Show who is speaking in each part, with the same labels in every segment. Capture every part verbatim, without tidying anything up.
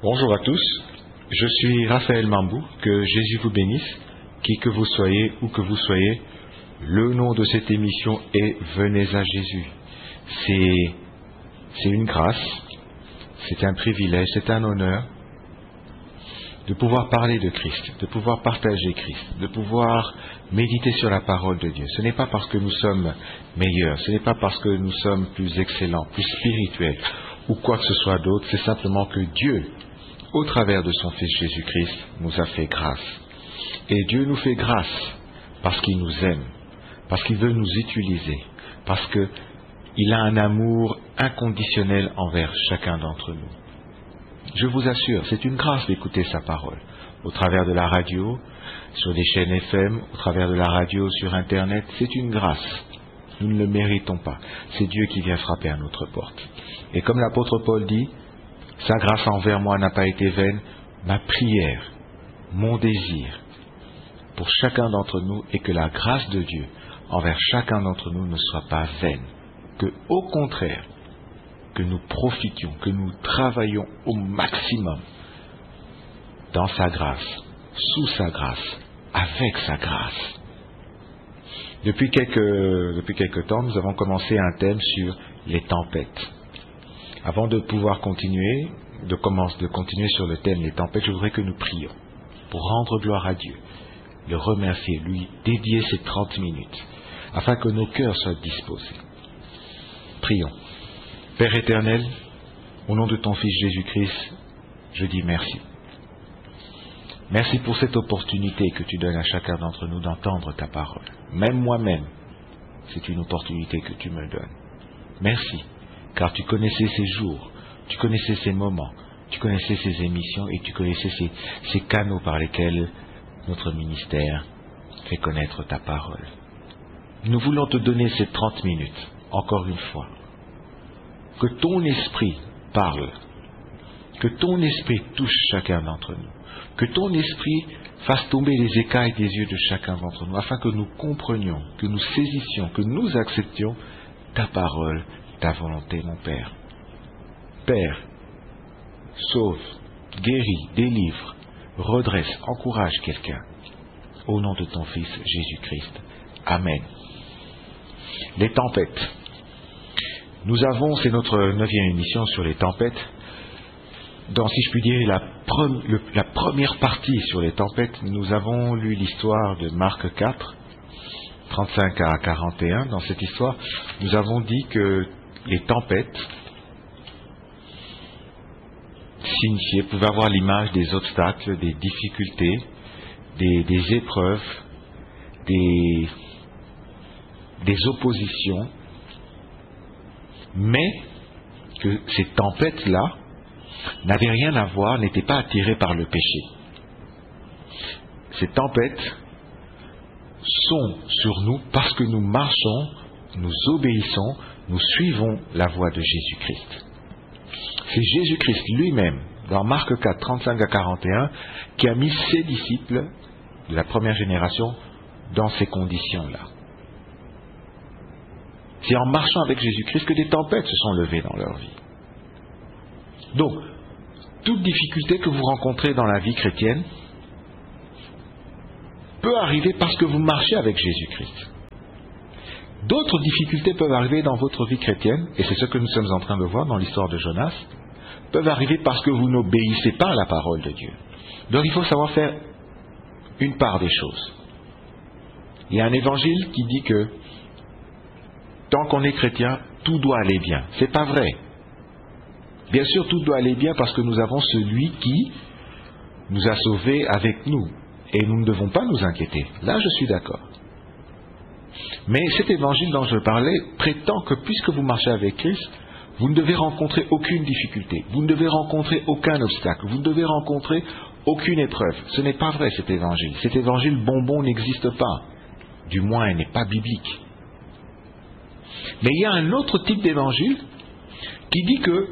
Speaker 1: Bonjour à tous, je suis Raphaël Mambou, que Jésus vous bénisse, qui que vous soyez, où que vous soyez. Le nom de cette émission est Venez à Jésus. C'est, c'est une grâce, c'est un privilège, c'est un honneur de pouvoir parler de Christ, de pouvoir partager Christ, de pouvoir méditer sur la parole de Dieu. Ce n'est pas parce que nous sommes meilleurs, ce n'est pas parce que nous sommes plus excellents, plus spirituels ou quoi que ce soit d'autre, c'est simplement que Dieu, au travers de son Fils Jésus-Christ, nous a fait grâce. Et Dieu nous fait grâce parce qu'il nous aime, parce qu'il veut nous utiliser, parce qu'il a un amour inconditionnel envers chacun d'entre nous. Je vous assure, c'est une grâce d'écouter sa parole, au travers de la radio, sur des chaînes F M, au travers de la radio, sur Internet, c'est une grâce. Nous ne le méritons pas. C'est Dieu qui vient frapper à notre porte. Et comme l'apôtre Paul dit, sa grâce envers moi n'a pas été vaine, ma prière, mon désir, pour chacun d'entre nous, est que la grâce de Dieu envers chacun d'entre nous ne soit pas vaine, que au contraire, que nous profitions, que nous travaillions au maximum dans sa grâce, sous sa grâce, avec sa grâce. Depuis quelques, depuis quelques temps, nous avons commencé un thème sur les tempêtes. Avant de pouvoir continuer, de, commencer, de continuer sur le thème des tempêtes, je voudrais que nous prions pour rendre gloire à Dieu, le remercier, lui dédier ces trente minutes, afin que nos cœurs soient disposés. Prions. Père éternel, au nom de ton Fils Jésus-Christ, je dis merci. Merci pour cette opportunité que tu donnes à chacun d'entre nous d'entendre ta parole. Même moi-même, c'est une opportunité que tu me donnes. Merci, car tu connaissais ces jours, tu connaissais ces moments, tu connaissais ces émissions et tu connaissais ces, ces canaux par lesquels notre ministère fait connaître ta parole. Nous voulons te donner ces trente minutes, encore une fois. Que ton esprit parle, que ton esprit touche chacun d'entre nous, que ton esprit fasse tomber les écailles des yeux de chacun d'entre nous, afin que nous comprenions, que nous saisissions, que nous acceptions ta parole, ta volonté, mon Père. Père, sauve, guéris, délivre, redresse, encourage quelqu'un. Au nom de ton Fils Jésus-Christ. Amen. Les tempêtes. Nous avons, c'est notre neuvième émission sur les tempêtes, dans, si je puis dire, la, pre, le, la première partie sur les tempêtes, nous avons lu l'histoire de Marc quatre, trente-cinq à quarante et un. Dans cette histoire, nous avons dit que les tempêtes signifiaient, pouvaient avoir l'image des obstacles, des difficultés, des, des épreuves, des, des oppositions, mais que ces tempêtes-là n'avaient rien à voir, n'étaient pas attirées par le péché. Ces tempêtes sont sur nous parce que nous marchons, nous obéissons, nous suivons la voie de Jésus-Christ. C'est Jésus-Christ lui-même, dans Marc quatre, trente-cinq à quarante et un, qui a mis ses disciples de la première génération dans ces conditions-là. C'est en marchant avec Jésus-Christ que des tempêtes se sont levées dans leur vie. Donc, toute difficulté que vous rencontrez dans la vie chrétienne peut arriver parce que vous marchez avec Jésus-Christ. D'autres difficultés peuvent arriver dans votre vie chrétienne, et c'est ce que nous sommes en train de voir dans l'histoire de Jonas, peuvent arriver parce que vous n'obéissez pas à la parole de Dieu. Donc il faut savoir faire une part des choses. Il y a un évangile qui dit que tant qu'on est chrétien, tout doit aller bien. C'est pas vrai. Bien sûr, tout doit aller bien parce que nous avons celui qui nous a sauvés avec nous. Et nous ne devons pas nous inquiéter. Là, je suis d'accord. Mais cet évangile dont je parlais prétend que puisque vous marchez avec Christ, vous ne devez rencontrer aucune difficulté. Vous ne devez rencontrer aucun obstacle. Vous ne devez rencontrer aucune épreuve. Ce n'est pas vrai, cet évangile. Cet évangile bonbon n'existe pas. Du moins, il n'est pas biblique. Mais il y a un autre type d'évangile qui dit que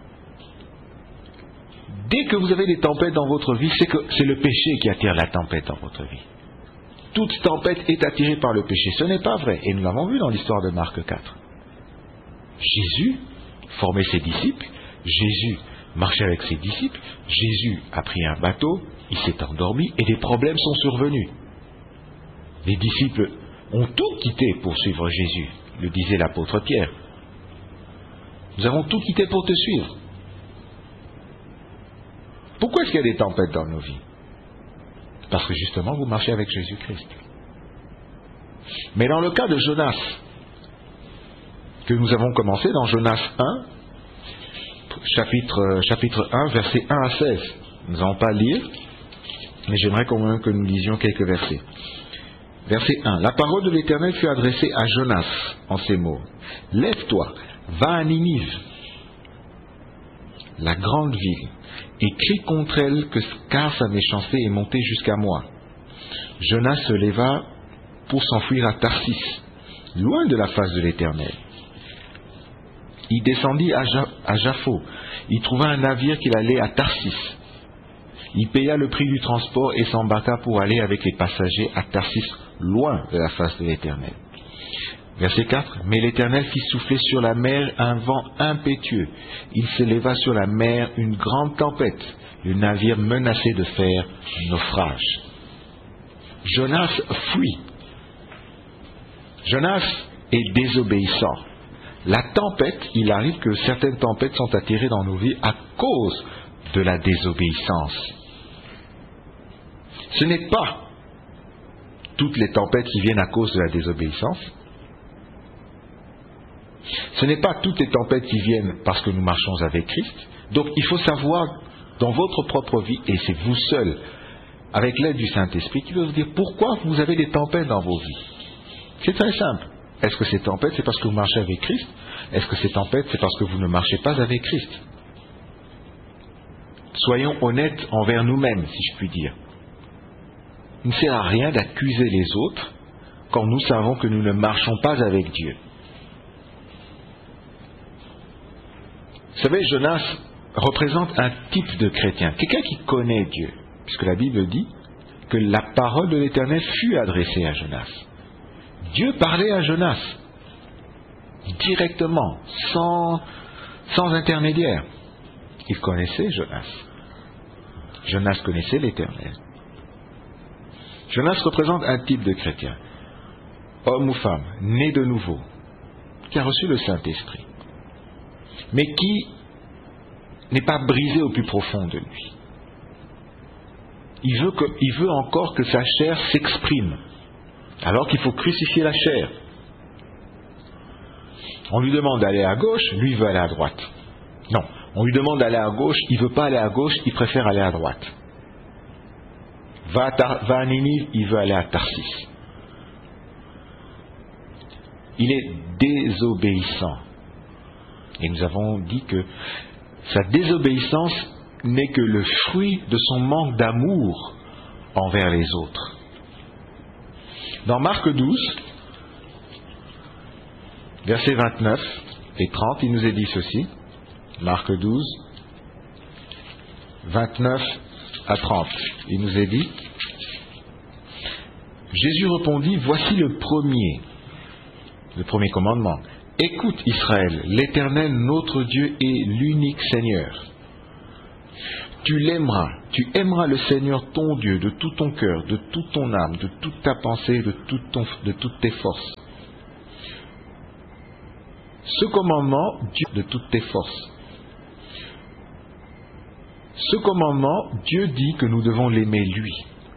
Speaker 1: dès que vous avez des tempêtes dans votre vie, c'est que c'est le péché qui attire la tempête dans votre vie. Toute tempête est attirée par le péché. Ce n'est pas vrai. Et nous l'avons vu dans l'histoire de Marc quatre. Jésus formait ses disciples. Jésus marchait avec ses disciples, Jésus a pris un bateau, il s'est endormi et des problèmes sont survenus. Les disciples ont tout quitté pour suivre Jésus, le disait l'apôtre Pierre. Nous avons tout quitté pour te suivre. Pourquoi est-ce qu'il y a des tempêtes dans nos vies? Parce que justement, vous marchez avec Jésus-Christ. Mais dans le cas de Jonas, que nous avons commencé dans Jonas un, chapitre, chapitre un, versets un à seize. Nous n'allons pas lire, mais j'aimerais quand même que nous lisions quelques versets. Verset un. La parole de l'Éternel fut adressée à Jonas en ces mots. Lève-toi, va à Ninive, la grande ville, et crie contre elle, que, car sa méchanceté est montée jusqu'à moi. Jonas se leva pour s'enfuir à Tarsis, loin de la face de l'Éternel. Il descendit à, ja- à Jaffo. Il trouva un navire qu'il allait à Tarsis. Il paya le prix du transport et s'embarqua pour aller avec les passagers à Tarsis, loin de la face de l'Éternel. Verset quatre. Mais l'Éternel fit souffler sur la mer un vent impétueux. Il s'éleva sur la mer une grande tempête. Le navire menaçait de faire naufrage. Jonas fuit. Jonas est désobéissant. La tempête, il arrive que certaines tempêtes sont attirées dans nos vies à cause de la désobéissance. Ce n'est pas toutes les tempêtes qui viennent à cause de la désobéissance. Ce n'est pas toutes les tempêtes qui viennent parce que nous marchons avec Christ. Donc il faut savoir dans votre propre vie, et c'est vous seul, avec l'aide du Saint-Esprit, qui va vous dire pourquoi vous avez des tempêtes dans vos vies. C'est très simple. Est-ce que ces tempêtes, c'est parce que vous marchez avec Christ? Est-ce que ces tempêtes, c'est parce que vous ne marchez pas avec Christ? Soyons honnêtes envers nous-mêmes, si je puis dire. Il ne sert à rien d'accuser les autres quand nous savons que nous ne marchons pas avec Dieu. Vous savez, Jonas représente un type de chrétien, quelqu'un qui connaît Dieu, puisque la Bible dit que la parole de l'Éternel fut adressée à Jonas. Dieu parlait à Jonas directement, sans, sans intermédiaire. Il connaissait Jonas. Jonas connaissait l'Éternel. Jonas représente un type de chrétien, homme ou femme, né de nouveau, qui a reçu le Saint-Esprit, mais qui n'est pas brisé au plus profond de lui. Il veut, que, il veut encore que sa chair s'exprime, alors qu'il faut crucifier la chair. On lui demande d'aller à gauche, lui il veut aller à droite. Non, on lui demande d'aller à gauche, il ne veut pas aller à gauche, il préfère aller à droite. Va à, Tar- va à Ninive, il veut aller à Tarsis. Il est désobéissant. Et nous avons dit que sa désobéissance n'est que le fruit de son manque d'amour envers les autres. Dans Marc douze, versets vingt-neuf et trente, il nous est dit ceci. Marc douze, vingt-neuf à trente. Il nous est dit, Jésus répondit, voici le premier, le premier commandement. Écoute Israël, l'Éternel notre Dieu est l'unique Seigneur. Tu l'aimeras, tu aimeras le Seigneur ton Dieu de tout ton cœur, de toute ton âme, de toute ta pensée, de, tout ton, de toutes tes forces. Ce commandement, Dieu de toutes tes forces. Ce commandement, Dieu dit que nous devons l'aimer lui.